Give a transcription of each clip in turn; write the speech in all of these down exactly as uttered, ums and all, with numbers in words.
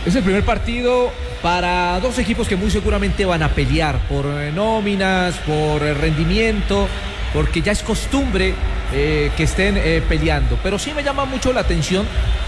Es el primer partido para dos equipos que muy seguramente van a pelear por eh, nóminas, por eh, rendimiento, porque ya es costumbre eh, que estén eh, peleando. Pero sí me llama mucho la atención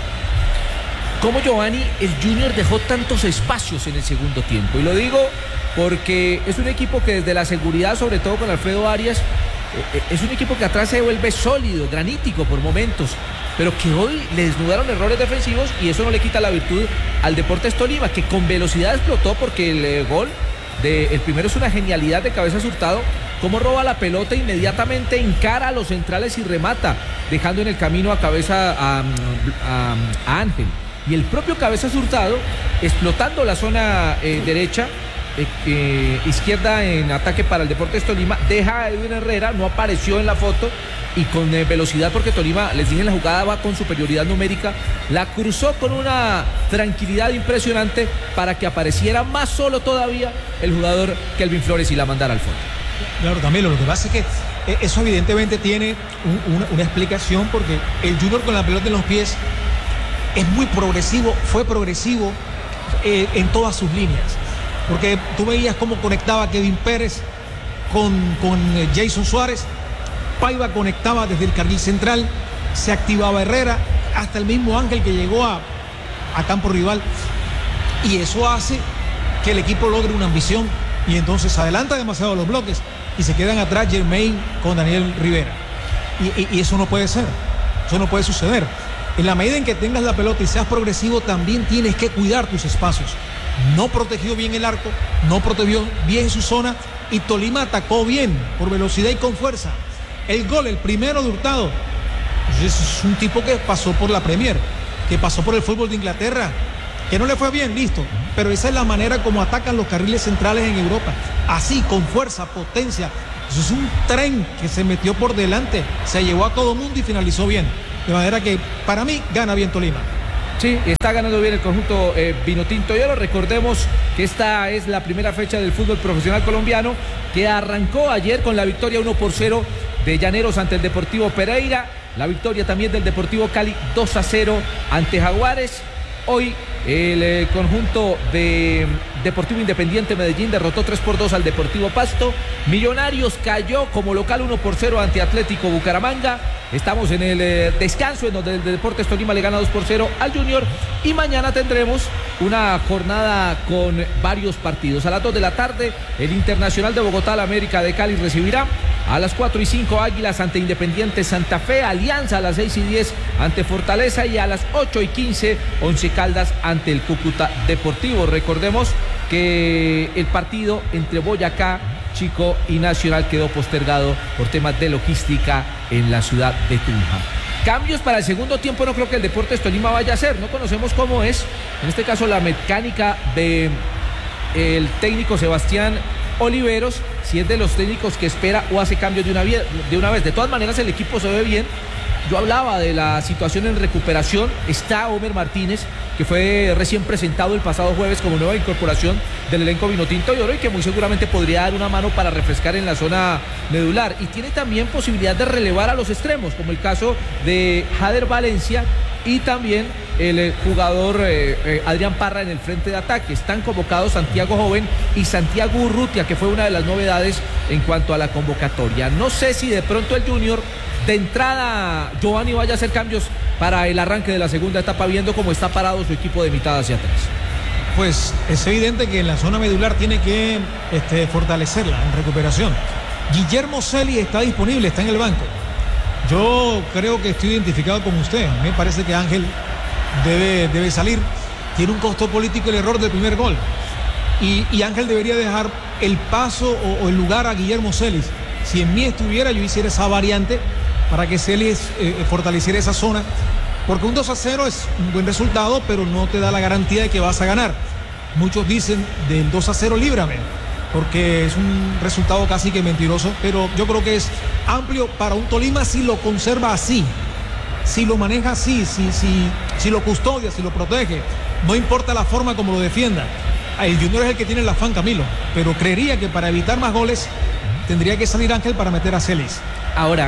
cómo Giovanni, el Junior, dejó tantos espacios en el segundo tiempo. Y lo digo porque es un equipo que desde la seguridad, sobre todo con Alfredo Arias, eh, es un equipo que atrás se vuelve sólido, granítico por momentos, pero que hoy le desnudaron errores defensivos y eso no le quita la virtud al Deportes Tolima, que con velocidad explotó, porque el eh, gol de, el primero es una genialidad de Cabezas Hurtado, cómo roba la pelota, inmediatamente encara a los centrales y remata, dejando en el camino a cabeza a, a, a Ángel. Y el propio Cabezas Hurtado, explotando la zona eh, derecha, eh, eh, izquierda en ataque para el Deportes Tolima, deja a Edwin Herrera, no apareció en la foto, y con eh, velocidad, porque Tolima, les dije en la jugada, va con superioridad numérica, la cruzó con una tranquilidad impresionante para que apareciera más solo todavía el jugador Kelvin Flores y la mandara al fondo. Claro, Camilo, lo que pasa es que eso evidentemente tiene un, una, una explicación, porque el Junior con la pelota en los pies es muy progresivo, fue progresivo eh, en todas sus líneas, porque tú veías cómo conectaba Kevin Pérez con, con Jason Suárez, Paiva conectaba desde el carril central, se activaba Herrera, hasta el mismo Ángel que llegó a, a campo rival, y eso hace que el equipo logre una ambición, y entonces adelanta demasiado los bloques y se quedan atrás Germain con Daniel Rivera, y, y, y eso no puede ser, eso no puede suceder. En la medida en que tengas la pelota y seas progresivo, también tienes que cuidar tus espacios. No protegió bien el arco, no protegió bien su zona, y Tolima atacó bien, por velocidad y con fuerza. El gol, el primero de Hurtado, pues es un tipo que pasó por la Premier, que pasó por el fútbol de Inglaterra, que no le fue bien, listo, pero esa es la manera como atacan los carriles centrales en Europa, así, con fuerza, potencia. Eso es un tren que se metió por delante, se llevó a todo mundo y finalizó bien, de manera que para mí gana bien Tolima. Sí, está ganando bien el conjunto eh, Vinotinto y Oro. Recordemos que esta es la primera fecha del fútbol profesional colombiano, que arrancó ayer con la victoria uno por cero de Llaneros ante el Deportivo Pereira, la victoria también del Deportivo Cali dos a cero ante Jaguares. Hoy el eh, conjunto de Deportivo Independiente Medellín derrotó tres por dos al Deportivo Pasto. Millonarios cayó como local uno por cero ante Atlético Bucaramanga. Estamos en el eh, descanso, en donde el Deportes Tolima le gana dos por cero al Junior, y mañana tendremos una jornada con varios partidos. A las dos de la tarde el Internacional de Bogotá, la América de Cali, recibirá. A las cuatro y cinco Águilas ante Independiente Santa Fe, Alianza a las seis y diez ante Fortaleza, y a las ocho y quince Once Caldas ante el Cúcuta Deportivo. Recordemos que el partido entre Boyacá Chico y Nacional quedó postergado por temas de logística en la ciudad de Tunja. Cambios para el segundo tiempo no creo que el Deportes Tolima vaya a hacer, no conocemos cómo es, en este caso la mecánica de el técnico Sebastián Oliveros, si es de los técnicos que espera o hace cambios de una, vez, de una vez. De todas maneras el equipo se ve bien. Yo hablaba de la situación en recuperación. Está Homer Martínez, que fue recién presentado el pasado jueves como nueva incorporación del elenco Vinotinto y Oro, y que muy seguramente podría dar una mano para refrescar en la zona medular. Y tiene también posibilidad de relevar a los extremos, como el caso de Jader Valencia y también el jugador eh, eh, Adrián Parra en el frente de ataque. Están convocados Santiago Joven y Santiago Urrutia, que fue una de las novedades en cuanto a la convocatoria. No sé si de pronto el Junior, de entrada, Giovanni, vaya a hacer cambios para el arranque de la segunda etapa, viendo cómo está parado su equipo de mitad hacia atrás. Pues es evidente que en la zona medular tiene que este, fortalecerla en recuperación. Guillermo Celi está disponible, está en el banco. Yo creo que estoy identificado con usted. A mí me parece que Ángel debe, debe salir. Tiene un costo político el error del primer gol. Y, y Ángel debería dejar el paso o, o el lugar a Guillermo Celis. Si en mí estuviera, yo hiciera esa variante para que Celis eh, fortaleciera esa zona. Porque un dos a cero es un buen resultado, pero no te da la garantía de que vas a ganar. Muchos dicen del dos a cero líbrame, porque es un resultado casi que mentiroso, pero yo creo que es amplio para un Tolima si lo conserva así, si lo maneja así, si, si, si lo custodia, si lo protege, no importa la forma como lo defienda. El Junior es el que tiene el afán, Camilo, pero creería que para evitar más goles tendría que salir Ángel para meter a Celis. Ahora,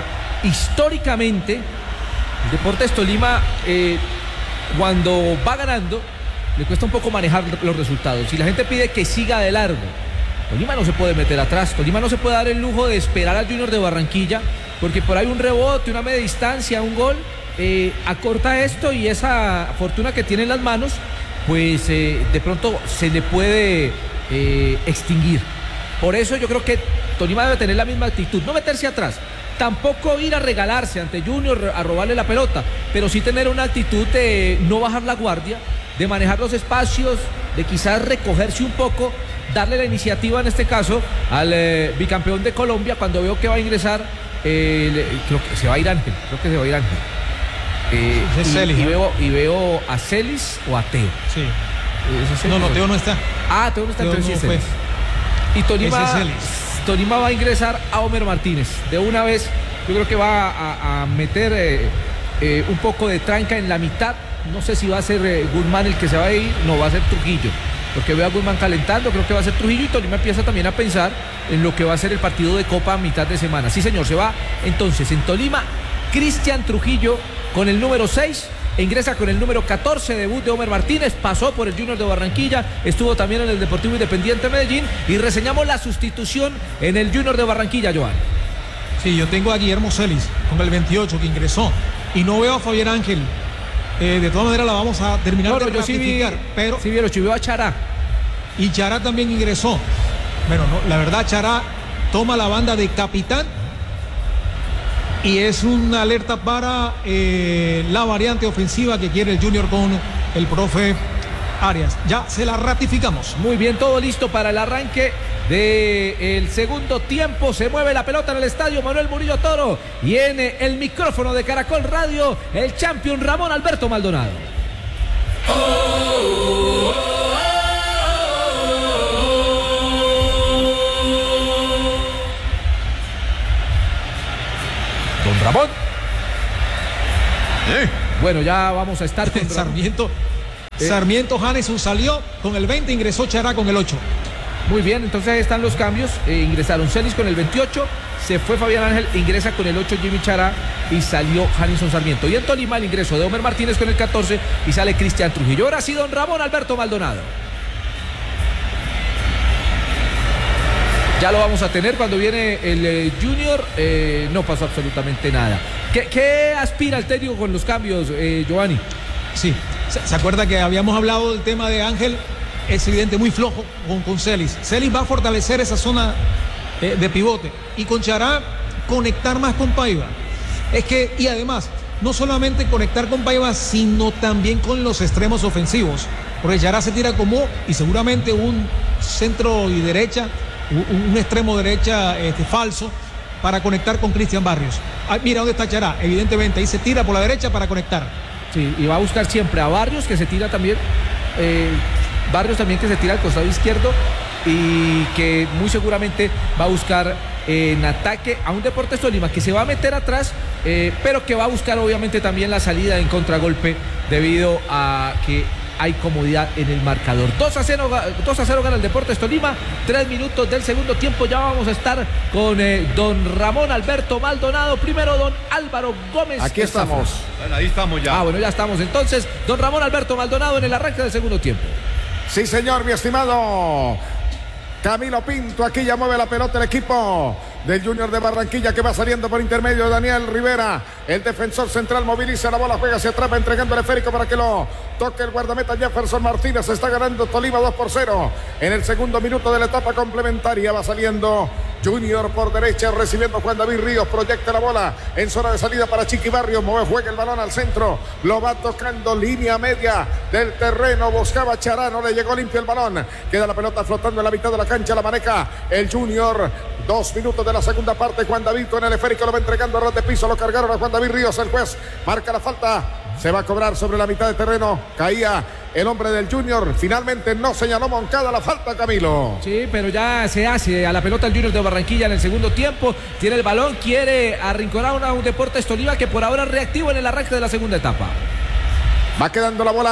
históricamente, el Deportes Tolima, eh, cuando va ganando, le cuesta un poco manejar los resultados. Si la gente pide que siga de largo, Tolima no se puede meter atrás. Tolima no se puede dar el lujo de esperar al Junior de Barranquilla, porque por ahí un rebote, una media distancia, un gol, eh, acorta esto y esa fortuna que tiene en las manos, pues eh, de pronto se le puede eh, extinguir. Por eso yo creo que Tolima debe tener la misma actitud, no meterse atrás, tampoco ir a regalarse ante Junior, a robarle la pelota, pero sí tener una actitud de no bajar la guardia, de manejar los espacios, de quizás recogerse un poco, darle la iniciativa en este caso al eh, bicampeón de Colombia. Cuando veo que va a ingresar, eh, le, creo que se va a ir Ángel, creo que se va a ir Ángel. Eh, es y, Celis, y, ¿no? veo, y veo a Celis o a Teo. Sí. ¿Es No, no, Teo no está. Ah, Teo no está, Teo entonces no sí es fue. Celis. Y Tolima, Ese es Celis. Tolima va a ingresar a Homer Martínez. De una vez, yo creo que va a, a meter eh, eh, un poco de tranca en la mitad. No sé si va a ser eh, Guzmán el que se va a ir, no, va a ser Trujillo. Porque veo a Guzmán calentando, creo que va a ser Trujillo, y Tolima empieza también a pensar en lo que va a ser el partido de Copa a mitad de semana. Sí, señor, se va entonces en Tolima Cristian Trujillo con el número seis. E ingresa con el número catorce, debut de Homer Martínez, pasó por el Junior de Barranquilla, estuvo también en el Deportivo Independiente Medellín, y reseñamos la sustitución en el Junior de Barranquilla, Joan. Sí, yo tengo a Guillermo Celis con el veintiocho que ingresó, y no veo a Fabián Ángel. Eh, de todas maneras la vamos a terminar No, no, de yo sí vi, ratificar, pero sí vi lo chivió a Chará. y Chará también ingresó. Bueno, no, la verdad, Chará toma la banda de capitán y es una alerta para eh, la variante ofensiva que quiere el Junior con el profe Arias. Ya se la ratificamos. Muy bien, todo listo para el arranque del segundo tiempo. Se mueve la pelota en el estadio Manuel Murillo Toro, y en el micrófono de Caracol Radio, el champion Ramón Alberto Maldonado. Oh, oh, oh. Don Ramón. ¿Eh? Bueno, ya vamos a estar con Sarmiento. Eh. Sarmiento Janeson salió con el veinte, ingresó Chará con el ocho. Muy bien, entonces ahí están los cambios. Eh, ingresaron Celis con el veintiocho, se fue Fabián Ángel, ingresa con el ocho Jimmy Chará y salió Janeson Sarmiento. Y en Tolima el ingreso de Homer Martínez con el catorce y sale Cristian Trujillo. Ahora sí, don Ramón Alberto Maldonado. Ya lo vamos a tener cuando viene el eh, Junior. Eh, no pasó absolutamente nada. ¿Qué, qué aspira el técnico con los cambios, eh, Giovanni? Sí, ¿se, ¿se acuerda que habíamos hablado del tema de Ángel? Es evidente, muy flojo con, con Celis. Celis va a fortalecer esa zona eh, de pivote. Y con Chará, conectar más con Paiva. Es que, y además, no solamente conectar con Paiva, sino también con los extremos ofensivos. Porque Chará se tira como, y seguramente un centro y derecha, un, un extremo derecha este, falso, para conectar con Cristian Barrios. Ah, mira dónde está Chará, evidentemente, ahí se tira por la derecha para conectar. Sí, y va a buscar siempre a Barrios, que se tira también. Eh, Barrios también, que se tira al costado izquierdo, y que muy seguramente va a buscar eh, en ataque a un Deportes Tolima que se va a meter atrás, eh, pero que va a buscar obviamente también la salida en contragolpe, debido a que hay comodidad en el marcador. dos a cero gana el Deportes Tolima. Tres minutos del segundo tiempo. Ya vamos a estar con eh, don Ramón Alberto Maldonado. Primero don Álvaro Gómez. Aquí estamos. Bueno, ahí estamos ya. Ah, bueno, ya estamos entonces. Don Ramón Alberto Maldonado en el arranque del segundo tiempo. Sí, señor, mi estimado Camilo Pinto. Aquí ya mueve la pelota el equipo del Junior de Barranquilla, que va saliendo por intermedio de Daniel Rivera. El defensor central moviliza la bola, juega, se atrapa, entregando el esférico para que lo toque el guardameta Jefferson Martínez. Está ganando Tolima dos por cero en el segundo minuto de la etapa complementaria. Va saliendo Junior por derecha, recibiendo Juan David Ríos, proyecta la bola en zona de salida para Chiqui Barrios, mueve, juega el balón al centro, lo va tocando línea media del terreno, buscaba Chará, no le llegó limpio el balón, queda la pelota flotando en la mitad de la cancha, la maneja el Junior. Dos minutos de la segunda parte, Juan David con el esférico, lo va entregando a ras de piso, lo cargaron a Juan David Ríos, el juez marca la falta, se va a cobrar sobre la mitad de terreno, caía el hombre del Junior, finalmente no señaló Moncada la falta, Camilo. Sí, pero ya se hace a la pelota el Junior de Barranquilla en el segundo tiempo, tiene el balón, quiere arrinconar a un Deportes Tolima que por ahora es reactivo en el arranque de la segunda etapa. Va quedando la bola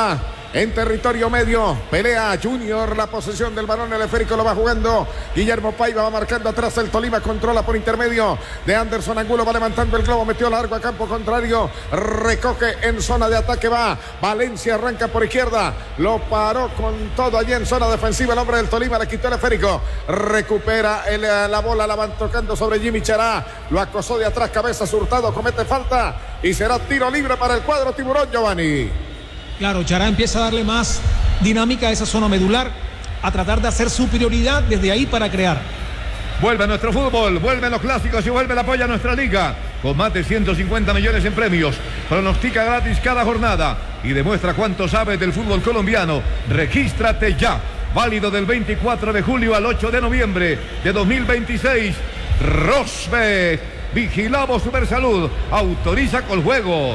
en territorio medio. Pelea Junior la posesión del balón. El esférico lo va jugando Guillermo Paiva, va marcando atrás el Tolima. Controla por intermedio de Anderson Angulo. Va levantando el globo, metió largo a campo contrario. Recoge en zona de ataque. Va Valencia, arranca por izquierda. Lo paró con todo allí en zona defensiva. El hombre del Tolima le quitó el esférico. Recupera el, la bola. La van tocando sobre Jimmy Chará. Lo acosó de atrás. Cabeza Hurtado. Comete falta. Y será tiro libre para el cuadro tiburón, Giovanni. Claro, Chará empieza a darle más dinámica a esa zona medular, a tratar de hacer superioridad desde ahí para crear. Vuelve nuestro fútbol, vuelven los clásicos y vuelve el apoyo a nuestra liga. Con más de ciento cincuenta millones en premios. Pronostica gratis cada jornada y demuestra cuánto sabes del fútbol colombiano. Regístrate ya. Válido del veinticuatro de julio al ocho de noviembre de dos mil veintiséis. Rosbet. Vigilamos Supersalud. Autoriza con juegos.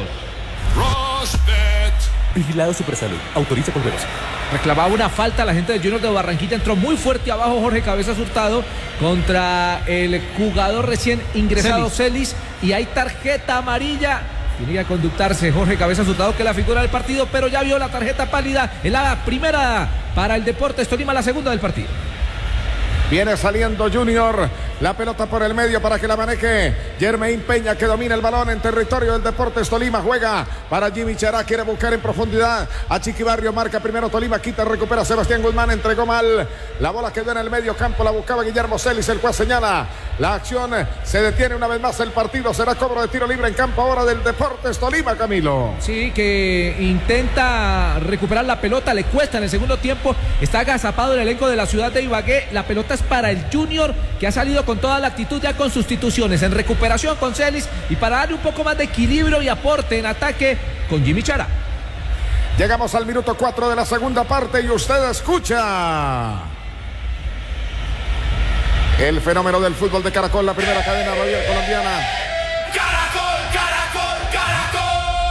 Rosbet. Vigilado Supersalud. Autoriza con juegos. Reclamaba una falta la gente del Junior de Barranquilla. Entró muy fuerte abajo Jorge Cabezas Hurtado contra el jugador recién ingresado Celis. Y hay tarjeta amarilla. Tiene que conductarse Jorge Cabezas Hurtado, que es la figura del partido, pero ya vio la tarjeta pálida en la primera para el Deportes Tolima, la segunda del partido. Viene saliendo Junior, la pelota por el medio para que la maneje Jermaine Peña, que domina el balón en territorio del Deportes Tolima. Juega para Jimmy Chará, quiere buscar en profundidad a Chiqui Barrio, marca primero Tolima, quita, recupera Sebastián Guzmán, entregó mal, la bola quedó en el medio campo, la buscaba Guillermo Celis, el cual señala la acción, se detiene una vez más el partido, será cobro de tiro libre en campo ahora del Deportes Tolima, Camilo. Sí, que intenta recuperar la pelota, le cuesta en el segundo tiempo, está agazapado el elenco de la ciudad de Ibagué, la pelota es para el Junior, que ha salido con toda la actitud, ya con sustituciones en recuperación con Celis y para darle un poco más de equilibrio y aporte en ataque con Jimmy Chará. Llegamos al minuto cuatro de la segunda parte y usted escucha el fenómeno del fútbol de Caracol, la primera cadena radial colombiana. Caracol, Caracol, Caracol.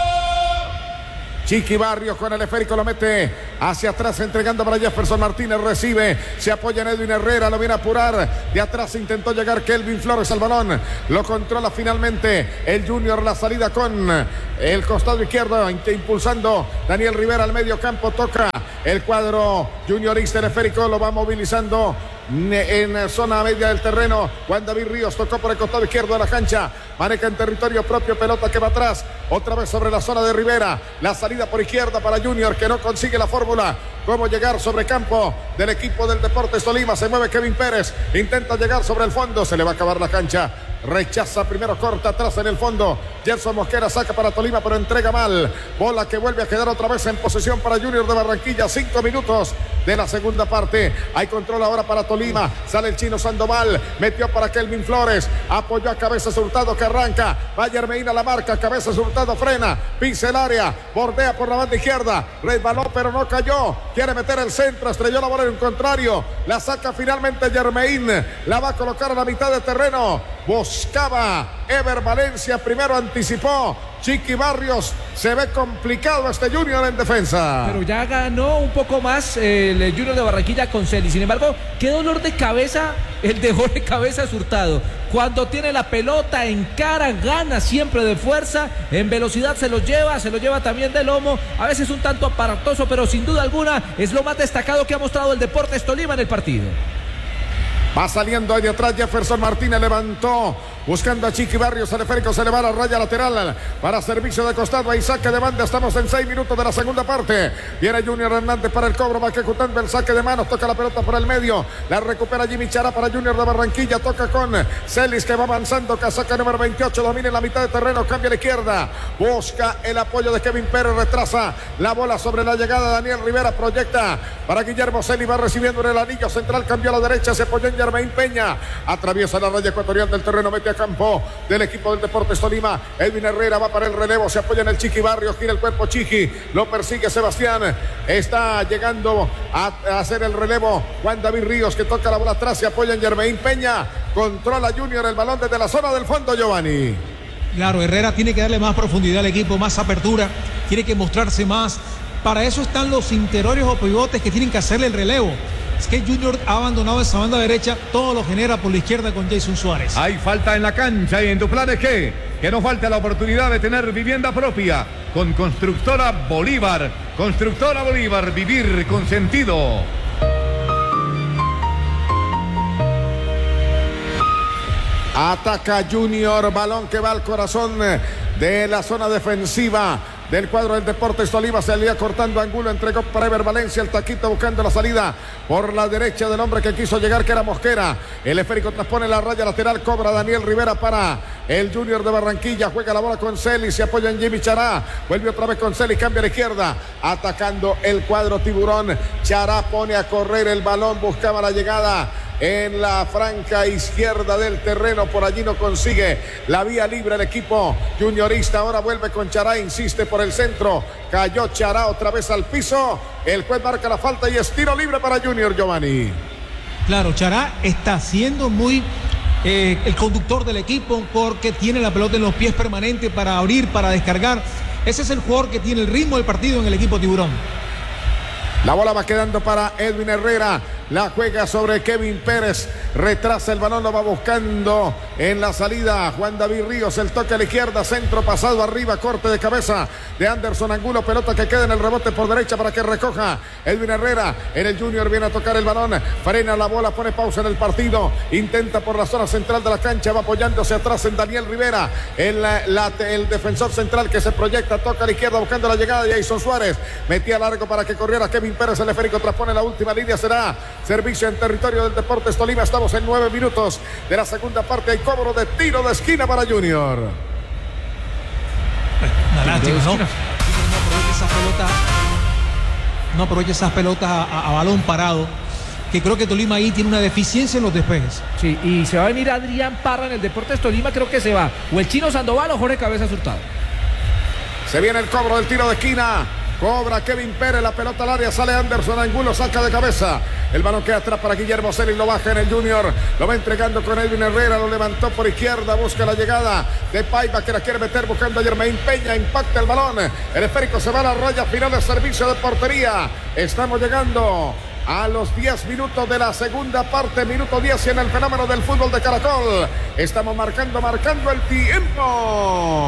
Chiqui Barrios con el esférico, lo mete hacia atrás, entregando para Jefferson Martínez, recibe, se apoya en Edwin Herrera, lo viene a apurar, de atrás intentó llegar Kelvin Flores al balón, lo controla finalmente el Junior, la salida con el costado izquierdo, impulsando Daniel Rivera al medio campo, toca el cuadro juniorista, el esférico lo va movilizando en zona media del terreno. Juan David Ríos tocó por el costado izquierdo de la cancha, maneja en territorio propio, pelota que va atrás, otra vez sobre la zona de Rivera, la salida por izquierda para Junior, que no consigue la fórmula, cómo llegar sobre campo del equipo del Deportes Tolima. Se mueve Kevin Pérez, intenta llegar sobre el fondo, se le va a acabar la cancha, rechaza, primero corta atrás en el fondo, Gerson Mosquera saca para Tolima, pero entrega mal, bola que vuelve a quedar otra vez en posesión para Junior de Barranquilla. Cinco minutos de la segunda parte, hay control ahora para Tolima, sale el chino Sandoval, metió para Kelvin Flores, apoyó a Cabezas Hurtado, que arranca, va Jermaine a la marca, Cabezas Hurtado frena, pisa el área, bordea por la banda izquierda, resbaló pero no cayó, quiere meter el centro, estrelló la bola en un contrario, la saca finalmente Jermaine, la va a colocar a la mitad de terreno, buscaba Ever Valencia, primero anticipó Chiqui Barrios, se ve complicado este Junior en defensa. Pero ya ganó un poco más el Junior de Barranquilla con Celis. Sin embargo, qué dolor de cabeza el de Jorge Cabezas Hurtado. Cuando tiene la pelota en cara, gana siempre de fuerza, en velocidad se lo lleva, se lo lleva también de lomo, a veces un tanto aparatoso, pero sin duda alguna es lo más destacado que ha mostrado el Deportes Tolima en el partido. Va saliendo ahí de atrás Jefferson Martínez, levantó buscando a Chiqui Barrios, el esférico se le va a la raya lateral para servicio de costado, ahí saque de banda, estamos en seis minutos de la segunda parte, viene Junior Hernández para el cobro, va ejecutando el saque de manos, toca la pelota por el medio, la recupera Jimmy Chará para Junior de Barranquilla, toca con Celis que va avanzando, casaca número veintiocho, domina en la mitad de terreno, cambia a la izquierda, busca el apoyo de Kevin Pérez, retrasa la bola sobre la llegada de Daniel Rivera, proyecta para Guillermo Celis, va recibiendo en el anillo central, cambió a la derecha, se apoyó en Jermaine Peña, atraviesa la raya ecuatorial del terreno, mete a campo del equipo del Deportes Tolima, Edwin Herrera va para el relevo, se apoya en el Chiqui Barrios, gira el cuerpo Chiqui, lo persigue Sebastián, está llegando a, a hacer el relevo Juan David Ríos, que toca la bola atrás, se apoya en Jermaine Peña, controla Junior el balón desde la zona del fondo, Giovanni. Claro, Herrera tiene que darle más profundidad al equipo, más apertura, tiene que mostrarse más, para eso están los interiores o pivotes que tienen que hacerle el relevo. Es que Junior ha abandonado esa banda derecha, todo lo genera por la izquierda con Jason Suárez. Hay falta en la cancha y en tu plan es que, que no falte la oportunidad de tener vivienda propia con Constructora Bolívar. Constructora Bolívar, vivir con sentido. Ataca Junior, balón que va al corazón de la zona defensiva del cuadro del Deportes Tolima. Se le iba cortando Angulo, entregó para Ever Valencia, el taquito buscando la salida por la derecha del hombre que quiso llegar, que era Mosquera. El esférico transpone la raya lateral, cobra Daniel Rivera para el Junior de Barranquilla. Juega la bola con Celis, se apoya en Jimmy Chará, vuelve otra vez con Celis, cambia a la izquierda, atacando el cuadro tiburón. Chará pone a correr el balón, buscaba la llegada en la franja izquierda del terreno, por allí no consigue la vía libre el equipo juniorista. Ahora vuelve con Chará, insiste por el centro, cayó Chará otra vez al piso, el juez marca la falta y es tiro libre para Junior. Giovanni, claro, Chará está siendo muy eh, el conductor del equipo, porque tiene la pelota en los pies permanente para abrir, para descargar. Ese es el jugador que tiene el ritmo del partido en el equipo tiburón. La bola va quedando para Edwin Herrera, la juega sobre Kevin Pérez, retrasa el balón, lo va buscando en la salida Juan David Ríos, el toque a la izquierda, centro pasado arriba, corte de cabeza de Anderson Angulo, pelota que queda en el rebote por derecha para que recoja Edwin Herrera. En el Junior viene a tocar el balón, frena la bola, pone pausa en el partido, intenta por la zona central de la cancha, va apoyándose atrás en Daniel Rivera, el, la, el defensor central que se proyecta, toca a la izquierda buscando la llegada de Jason Suárez, metía largo para que corriera Kevin Pérez, el esférico transpone la última línea, será servicio en territorio del Deportes Tolima. Estamos en nueve minutos de la segunda parte, hay cobro de tiro de esquina para Junior. Una lástima, ¿no? No aprovecha esas pelotas, no aprovecha esas pelotas a, a, a balón parado, que creo que Tolima ahí tiene una deficiencia en los despejes. Sí, y se va a venir Adrián Parra en el Deportes Tolima, creo que se va o el Chino Sandoval o Jorge Cabezas Hurtado. Se viene el cobro del tiro de esquina. Cobra Kevin Pérez, la pelota al área, sale Anderson Angulo, saca de cabeza. El balón queda atrás para Guillermo Celis, lo baja en el Junior. Lo va entregando con Edwin Herrera, lo levantó por izquierda, busca la llegada de Paiva que la quiere meter buscando a Jermaine Peña, impacta el balón. El esférico se va a la raya final de servicio de portería. Estamos llegando a los diez minutos de la segunda parte, minuto diez en el fenómeno del fútbol de Caracol. Estamos marcando, marcando el tiempo.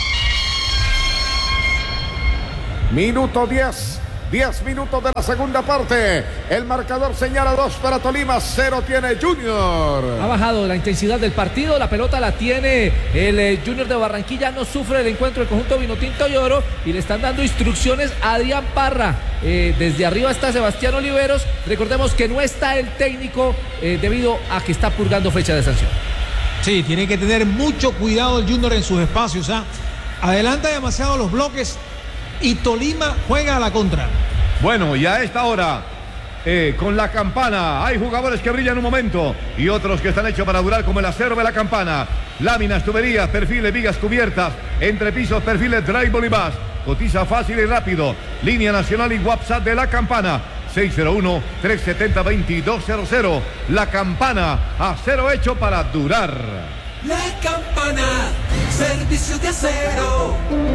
Minuto diez, diez minutos de la segunda parte. El marcador señala dos para Tolima, cero tiene Junior. Ha bajado la intensidad del partido, la pelota la tiene el eh, Junior de Barranquilla, no sufre el encuentro del conjunto vinotinto y oro y le están dando instrucciones a Adrián Parra. Eh, desde arriba está Sebastián Oliveros, recordemos que no está el técnico eh, debido a que está purgando fecha de sanción. Sí, tiene que tener mucho cuidado el Junior en sus espacios, ¿ah? Adelanta demasiado los bloques y Tolima juega a la contra. Bueno, y a esta hora, eh, con la campana, hay jugadores que brillan un momento y otros que están hechos para durar, como el acero de la campana. Láminas, tuberías, perfiles, vigas cubiertas, entrepisos, perfiles, drywall y más. Cotiza fácil y rápido. Línea nacional y WhatsApp de la campana. seis cero uno, tres siete cero, dos dos cero cero. La campana, acero hecho para durar. La campana, servicio de acero.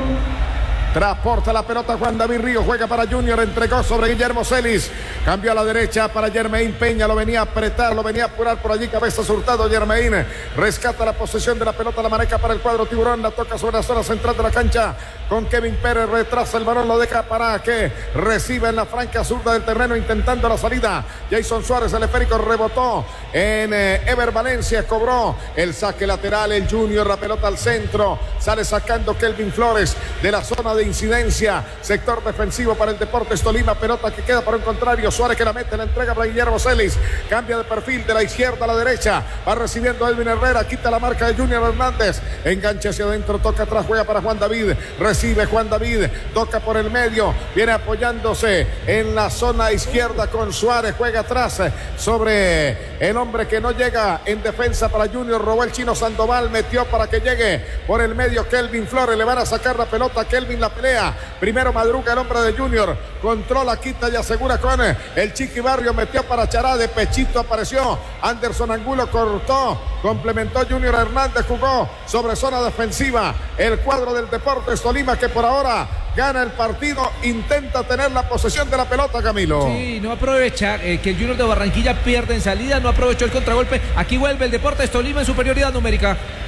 Transporta la pelota Juan David Ríos, juega para Junior, entregó sobre Guillermo Celis, cambió a la derecha para Jermaine Peña, lo venía a apretar, lo venía a apurar por allí, cabeza Hurtado. Jermaine rescata la posesión de la pelota, la maneja para el cuadro tiburón, la toca sobre la zona central de la cancha con Kevin Pérez, retrasa el balón, lo deja para que reciba en la franca zurda del terreno, intentando la salida. Jason Suárez, el esférico rebotó en eh, Ever Valencia, cobró el saque lateral, el Junior, la pelota al centro, sale sacando Kelvin Flores de la zona de incidencia, sector defensivo para el Deportes Tolima, pelota que queda para un contrario, Suárez que la mete, la entrega para Guillermo Celis, cambia de perfil de la izquierda a la derecha, va recibiendo Edwin Herrera, quita la marca de Junior Hernández, engancha hacia adentro, toca atrás, juega para Juan David, recibe Juan David, toca por el medio, viene apoyándose en la zona izquierda con Suárez, juega atrás sobre el hombre que no llega en defensa para Junior, robó el Chino Sandoval, metió para que llegue por el medio Kelvin Flores, le van a sacar la pelota, Kelvin la pelea, primero madruga el hombre de Junior, controla, quita y asegura con el Chiqui Barrio, metió para Chará, de pechito apareció Anderson Angulo, cortó, complementó Junior Hernández, jugó sobre zona defensiva el cuadro del Deportes Tolima que por ahora gana el partido, intenta tener la posesión de la pelota, Camilo. Sí, no aprovecha eh, que el Junior de Barranquilla pierde en salida, no aprovechó el contragolpe, aquí vuelve el Deportes Tolima en superioridad numérica.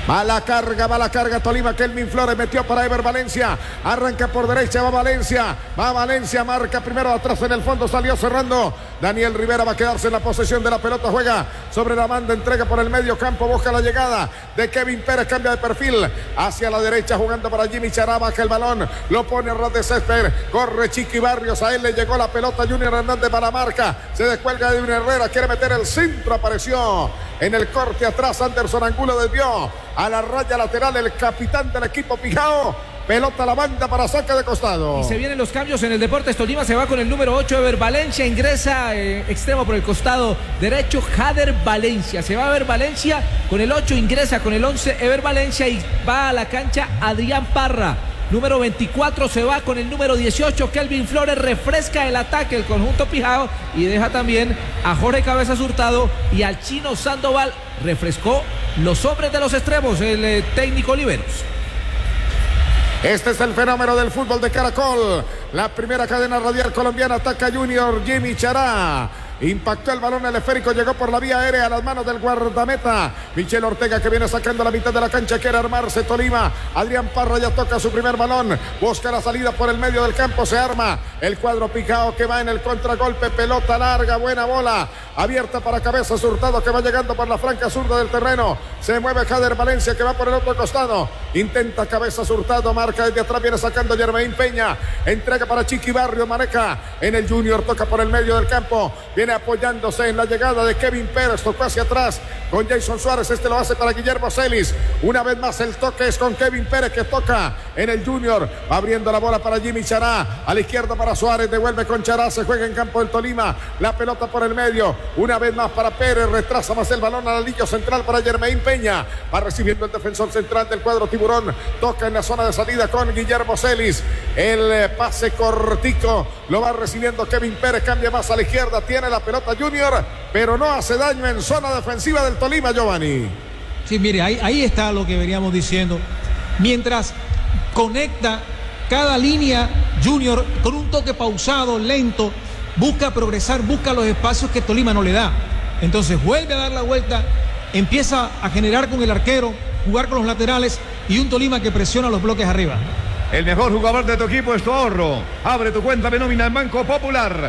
Va la carga, va la carga Tolima. Kelvin Flores metió para Ever Valencia. Arranca por derecha, va Valencia. Va Valencia, marca primero atrás en el fondo, salió cerrando. Daniel Rivera va a quedarse en la posesión de la pelota. Juega sobre la banda, entrega por el medio campo. Busca la llegada de Kevin Pérez. Cambia de perfil hacia la derecha, jugando para Jimmy Chará. Baja el balón, lo pone a ras de césped. Corre Chiqui Barrios. A él le llegó la pelota. Junior Hernández para la marca. Se descuelga de un Herrera. Quiere meter el centro. Apareció en el corte atrás. Anderson Angulo desvió a la raya lateral el capitán del equipo Pijao. Pelota a la banda para saque de costado. Y se vienen los cambios en el Deportes Tolima. Se va con el número ocho Ever Valencia. Ingresa eh, extremo por el costado derecho Jader Valencia. Se va a Ever Valencia con el ocho. Ingresa con el once Ever Valencia. Y va a la cancha Adrián Parra. Número veinticuatro se va con el número dieciocho Kelvin Flores. Refresca el ataque el conjunto Pijao. Y deja también a Jorge Cabezas Hurtado y al Chino Sandoval. Refrescó los hombres de los extremos el eh, técnico Oliveros. Este es el fenómeno del fútbol de Caracol. La primera cadena radial colombiana. Ataca Junior. Jimmy Chará. Impactó el balón, el esférico llegó por la vía aérea a las manos del guardameta Michel Ortega, que viene sacando la mitad de la cancha. Quiere armarse Tolima. Adrián Parra ya toca su primer balón, busca la salida por el medio del campo. Se arma el cuadro Pijao, que va en el contragolpe. Pelota larga, buena bola abierta para Cabezas Hurtado, que va llegando por la franca zurda del terreno. Se mueve Jader Valencia, que va por el otro costado. Intenta Cabezas Hurtado, marca desde atrás, viene sacando Germain Peña. Entrega para Chiqui Barrio, maneja en el Junior, toca por el medio del campo. Viene apoyándose en la llegada de Kevin Pérez, tocó hacia atrás con Jason Suárez. Este lo hace para Guillermo Celis. Una vez más el toque es con Kevin Pérez, que toca en el Junior, abriendo la bola para Jimmy Chará. A la izquierda para Suárez, devuelve con Chará. Se juega en campo del Tolima. La pelota por el medio. Una vez más para Pérez. Retrasa más el balón al anillo central para Germain Peña. Va recibiendo el defensor central del cuadro Tiburón. Toca en la zona de salida con Guillermo Celis. El pase cortico lo va recibiendo Kevin Pérez. Cambia más a la izquierda. Tiene la pelota Junior, pero no hace daño en zona defensiva del Tolima, Giovanni. Sí, mire, ahí, ahí está lo que veníamos diciendo. Mientras conecta cada línea, Junior con un toque pausado, lento, busca progresar, busca los espacios que Tolima no le da. Entonces vuelve a dar la vuelta, empieza a generar con el arquero, jugar con los laterales y un Tolima que presiona los bloques arriba. El mejor jugador de tu equipo es tu ahorro. Abre tu cuenta de nómina en Banco Popular.